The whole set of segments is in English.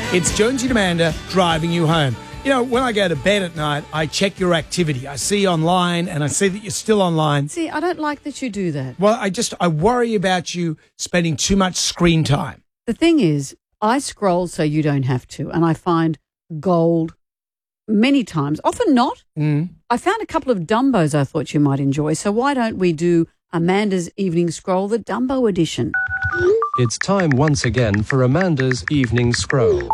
It's Jonesy and Amanda driving you home. You know, when I go to bed at night, I check your activity. I see online and I see that you're still online. See, I don't like that you do that. Well, I worry about you spending too much screen time. The thing is, I scroll so you don't have to, and I find gold many times, often not. I found a couple of Dumbos I thought you might enjoy, so why don't we do Amanda's Evening Scroll, the Dumbo edition? It's time once again for Amanda's Evening Scroll.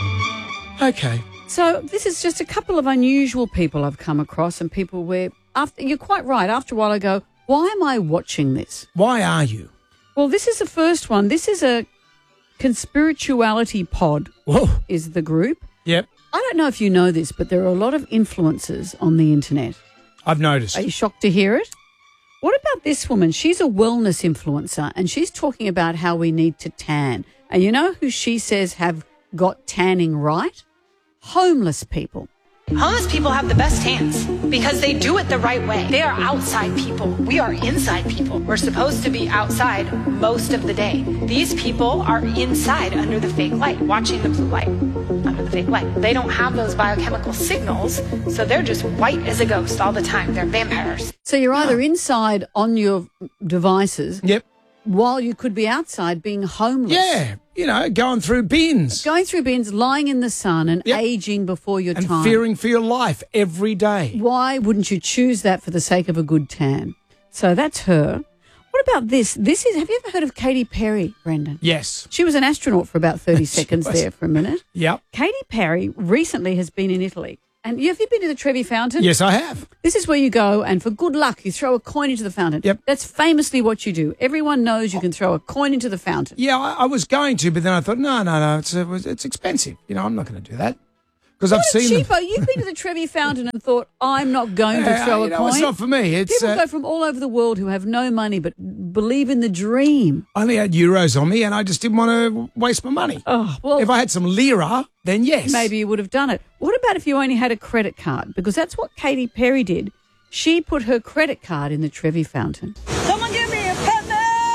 Okay. So this is just a couple of unusual people I've come across, and people where, you're quite right, after a while I go, why am I watching this? Why are you? Well, this is the first one. This is a Conspirituality Pod. Whoa. Is the group. Yep. I don't know if you know this, but there are a lot of influencers on the internet. I've noticed. Are you shocked to hear it? What about this woman? She's a wellness influencer, and she's talking about how we need to tan. And you know who she says have got tanning right? Homeless people. Homeless people have the best tans because they do it the right way. They are outside people. We are inside people. We're supposed to be outside most of the day. These people are inside under the fake light, watching the blue light under the fake light. They don't have those biochemical signals, so they're just white as a ghost all the time. They're vampires. So you're either inside on your devices. Yep. While you could be outside being homeless. Yeah. You know, going through bins. Going through bins, lying in the sun and Yep. aging before your And time. fearing for your life every day. Why wouldn't you choose that for the sake of a good tan? So that's her. What about this? Have you ever heard of Katy Perry, Brendan? Yes. She was an astronaut for about 30 seconds there for a minute. Yep. Katy Perry recently has been in Italy. And have you been to the Trevi Fountain? Yes, I have. This is where you go, and for good luck, you throw a coin into the fountain. Yep. That's famously what you do. Everyone knows you can throw a coin into the fountain. Yeah, I was going to, but then I thought, no, it's expensive. You know, I'm not going to do that. Because I've seen them. Cheapo, you've been to the Trevi Fountain and thought, I'm not going to throw a coin. It's not for me. It's People go from all over the world who have no money but believe in the dream. I only had euros on me and I just didn't want to waste my money. Oh, well, If I had some lira, then yes. maybe you would have done it. What about if you only had a credit card? Because that's what Katy Perry did. She put her credit card in the Trevi Fountain. Someone give me a penny!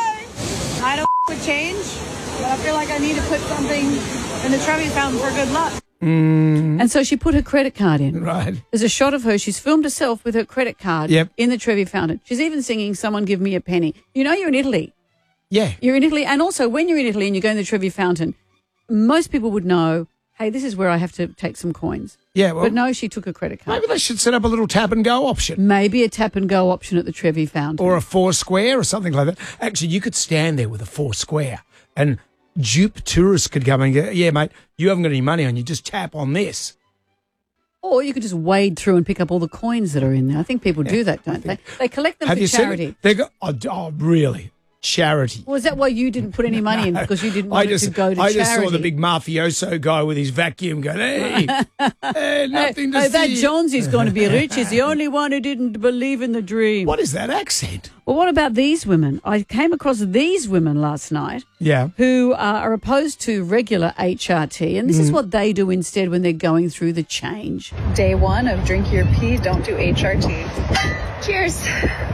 I don't with change, but I feel like I need to put something in the Trevi Fountain for good luck. And so she put her credit card in. Right. There's a shot of her. She's filmed herself with her credit card in the Trevi Fountain. She's even singing, "Someone Give Me a Penny." You know you're in Italy. Yeah. You're in Italy. And also, when you're in Italy and you go in the Trevi Fountain, most people would know, hey, this is where I have to take some coins. Yeah, well, But no, she took a credit card. maybe they should set up a little tap and go option. Maybe a tap and go option at the Trevi Fountain. Or a Foursquare or something like that. Actually, you could stand there with a Foursquare and dupe tourists could come and go, yeah, mate, you haven't got any money on you, just tap on this. Or you could just wade through and pick up all the coins that are in there. I think people do that, don't they? They collect them Have for you charity. seen it? They go, oh, really? Charity. Well, is that why you didn't put any money in? Because you didn't want it to go to charity? I just saw the big mafioso guy with his vacuum going, hey, nothing to see. That Jones is going to be rich. He's the only one who didn't believe in the dream. What is that accent? Well, what about these women? I came across these women last night who are opposed to regular HRT, and this is what they do instead when they're going through the change. Day one of drink your pee, don't do HRT. Cheers.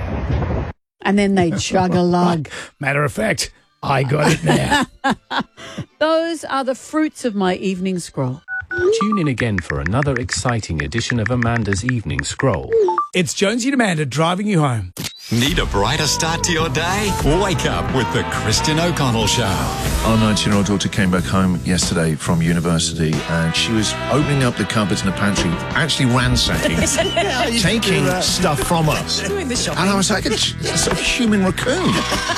And then they chug a lug. Matter of fact, I got it now. Those are the fruits of my evening scroll. Tune in again for another exciting edition of Amanda's Evening Scroll. It's Jonesy and Amanda driving you home. Need a brighter start to your day? Wake up with the Christian O'Connell Show. Our 19-year-old daughter came back home yesterday from university and she was opening up the cupboards in the pantry, actually ransacking, taking stuff from us. Doing the shopping. And I was like, it's a human raccoon.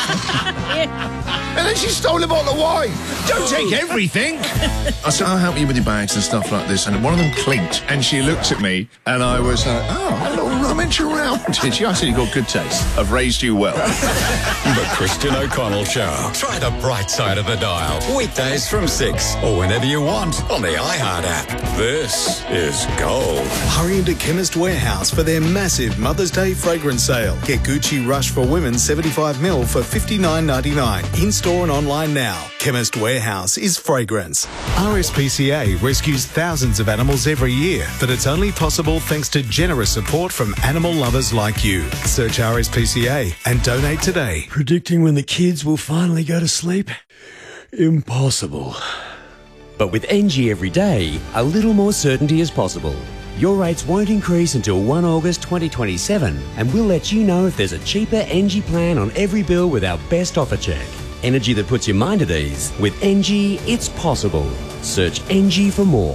And then she stole a bottle of wine. Don't take everything. I said, I'll help you with your bags and stuff like this. And one of them clinked and she looked at me and I was like, oh, a little rummage around. Did you? I said, you've got good taste. I've raised you well. The Christian O'Connell Show. Try the bright side of the dial. Weekdays from 6 or whenever you want on the iHeart app. This is gold. Hurry into Chemist Warehouse for their massive Mother's Day fragrance sale. Get Gucci Rush for Women 75ml for $59.99. In-store and online now. Chemist Warehouse is fragrance. RSPCA rescues thousands of animals every year, but it's only possible thanks to generous support from animal lovers like you. Search RSPCA and donate today. Predicting when the kids will finally go to sleep? Impossible. But with NG every day, a little more certainty is possible. Your rates won't increase until 1 August 2027, and we'll let you know if there's a cheaper NG plan on every bill with our best offer check. Energy that puts your mind at ease. With NG, it's possible. Search NG for more.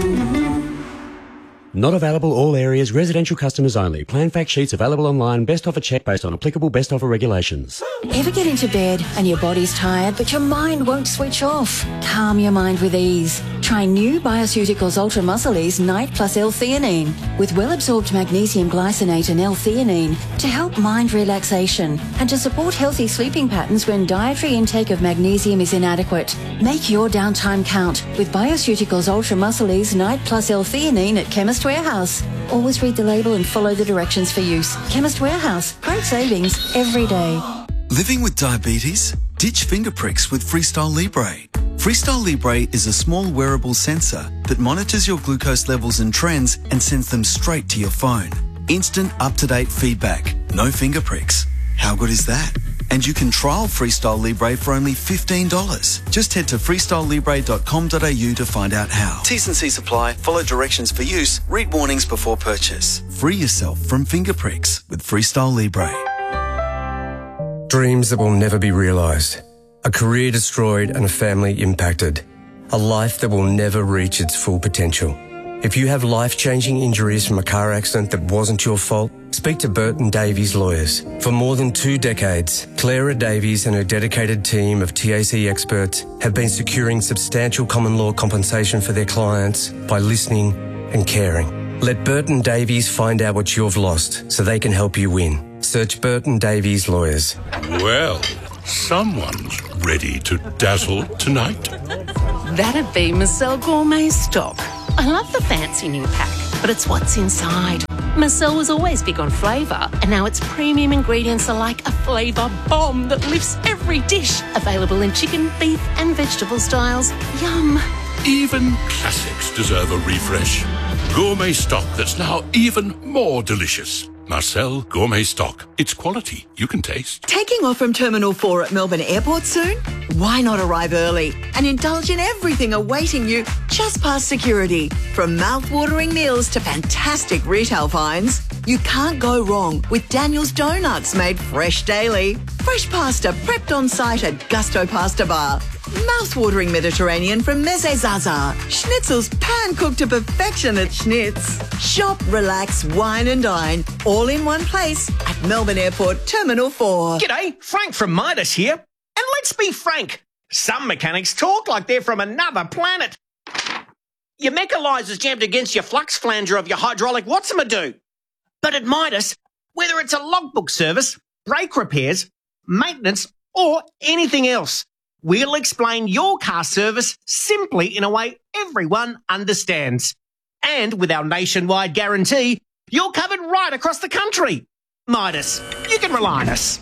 Not available all areas, residential customers only. Plan fact sheets available online, best offer check based on applicable best offer regulations. Ever get into bed and your body's tired but your mind won't switch off? Calm your mind with ease. Try new Bioceuticals Ultra Muscle Ease Night Plus L-theanine with well-absorbed magnesium glycinate and L-theanine to help mind relaxation and to support healthy sleeping patterns when dietary intake of magnesium is inadequate. Make your downtime count with Bioceuticals Ultra Muscle Ease Night Plus L-theanine at Chemist Warehouse. Always read the label and follow the directions for use. Chemist Warehouse. Great savings every day. Living with diabetes? Ditch finger pricks with Freestyle Libre. Freestyle Libre is a small wearable sensor that monitors your glucose levels and trends and sends them straight to your phone. Instant up-to-date feedback. No finger pricks. How good is that? And you can trial Freestyle Libre for only $15. Just head to freestylelibre.com.au to find out how. T's and C's apply. Follow directions for use. Read warnings before purchase. Free yourself from finger pricks with Freestyle Libre. Dreams that will never be realised. A career destroyed and a family impacted. A life that will never reach its full potential. If you have life-changing injuries from a car accident that wasn't your fault, speak to Burton Davies Lawyers. For more than 2 decades, Clara Davies and her dedicated team of TAC experts have been securing substantial common law compensation for their clients by listening and caring. Let Burton Davies find out what you've lost so they can help you win. Search Burton Davies Lawyers. Well, someone's ready to dazzle tonight. That'd be Marcel Gourmet Stock. I love the fancy new pack, but it's what's inside. Marcel was always big on flavour, and now its premium ingredients are like a flavour bomb that lifts every dish. Available in chicken, beef and vegetable styles. Yum. Even classics deserve a refresh. Gourmet Stock that's now even more delicious. Marcel Gourmet Stock. It's quality you can taste. Taking off from Terminal 4 at Melbourne Airport soon? Why not arrive early and indulge in everything awaiting you just past security? From mouth-watering meals to fantastic retail finds, you can't go wrong with Daniel's Donuts made fresh daily. Fresh pasta prepped on site at Gusto Pasta Bar. Mouth-watering Mediterranean from Meze Zaza. Schnitzels pan-cooked to perfection at Schnitz. Shop, relax, wine and dine, all in one place at Melbourne Airport Terminal 4. G'day, Frank from Midas here. And let's be frank, some mechanics talk like they're from another planet. Your mechanizer's jammed against your flux flanger of your hydraulic Watson-do. But at Midas, whether it's a logbook service, brake repairs, maintenance, or anything else, we'll explain your car service simply in a way everyone understands. And with our nationwide guarantee, you're covered right across the country. Midas, you can rely on us.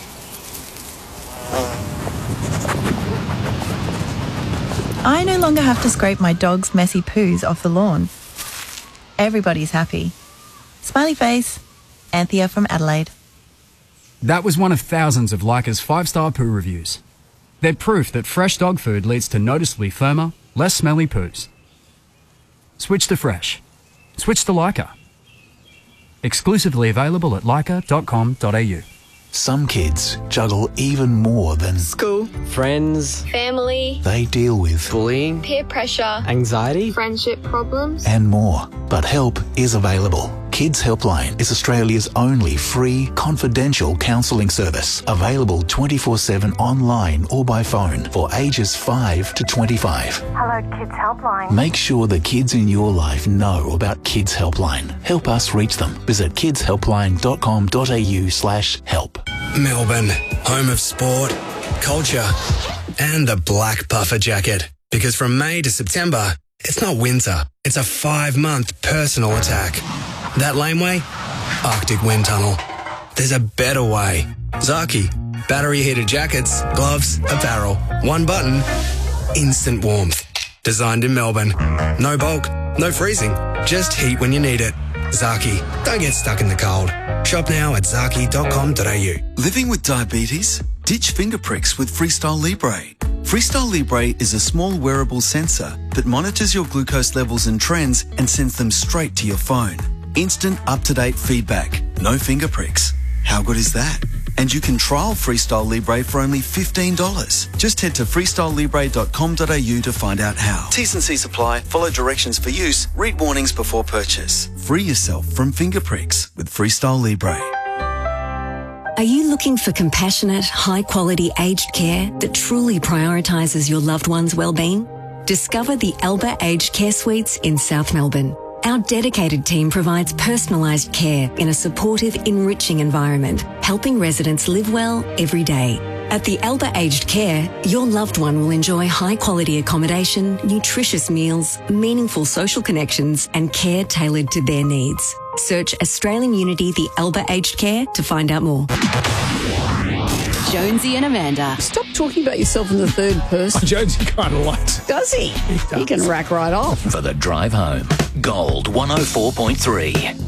I no longer have to scrape my dog's messy poos off the lawn. Everybody's happy. Smiley face, Anthea from Adelaide. That was one of thousands of Leica's 5-star poo reviews. They're proof that fresh dog food leads to noticeably firmer, less smelly poos. Switch to fresh. Switch to Leica. Exclusively available at leica.com.au. Some kids juggle even more than school, friends, family. They deal with bullying, peer pressure, anxiety, friendship problems, and more. But help is available. Kids Helpline is Australia's only free, confidential counselling service, available 24/7 online or by phone for ages 5 to 25. Hello, Kids Helpline. Make sure the kids in your life know about Kids Helpline. Help us reach them. Visit kidshelpline.com.au/help. Melbourne, home of sport, culture, and the black puffer jacket. Because from May to September, it's not winter, it's a 5-month personal attack. That laneway? Arctic Wind Tunnel. There's a better way. Zaki. Battery heated jackets, gloves, apparel. One button. Instant warmth. Designed in Melbourne. No bulk, no freezing. Just heat when you need it. Zaki. Don't get stuck in the cold. Shop now at zaki.com.au. Living with diabetes? Ditch finger pricks with Freestyle Libre. Freestyle Libre is a small wearable sensor that monitors your glucose levels and trends and sends them straight to your phone. Instant up-to-date feedback, no finger pricks. How good is that? And you can trial Freestyle Libre for only $15. Just head to freestylelibre.com.au to find out how. T's and C's apply. Follow directions for use. Read warnings before purchase. Free yourself from finger pricks with Freestyle Libre. Are you looking for compassionate, high-quality aged care that truly prioritises your loved one's well-being? Discover the Alba Aged Care Suites in South Melbourne. Our dedicated team provides personalised care in a supportive, enriching environment, helping residents live well every day. At the Alba Aged Care, your loved one will enjoy high-quality accommodation, nutritious meals, meaningful social connections, and care tailored to their needs. Search Australian Unity The Alba Aged Care to find out more. Jonesy and Amanda. Stop talking about yourself in the third person. Jonesy kind of likes it. Does he? He can rack right off. For the drive home, Gold 104.3.